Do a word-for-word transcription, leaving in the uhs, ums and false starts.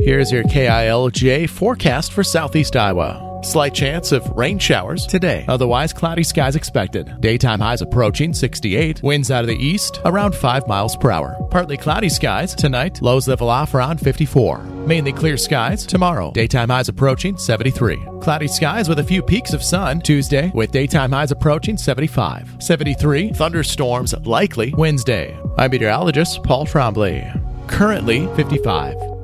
Here's your K I L J forecast for Southeast Iowa. Slight chance of rain showers today. Otherwise, cloudy skies expected. Daytime highs approaching sixty-eight. Winds out of the east around five miles per hour. Partly cloudy skies tonight. Lows level off around fifty-four. Mainly clear skies tomorrow. Daytime highs approaching seventy-three. Cloudy skies with a few peaks of sun Tuesday, with daytime highs approaching seventy-five. seventy-three. Thunderstorms likely Wednesday. I'm meteorologist Paul Trombley. Currently fifty-five.